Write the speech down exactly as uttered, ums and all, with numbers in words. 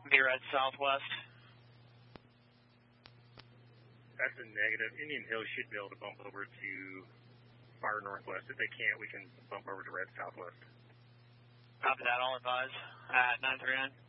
Be red southwest. That's a negative. Indian Hill should be able to bump over to far northwest. If they can't, we can bump over to red southwest. Copy that. I'll advise at nine three nine.